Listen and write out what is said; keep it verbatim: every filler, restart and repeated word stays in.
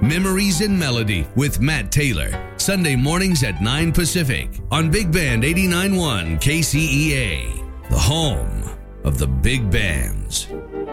Memories in Melody with Matt Taylor. Sunday mornings at nine Pacific on Big Band eighty-nine point one K C E A, the home of the big bands.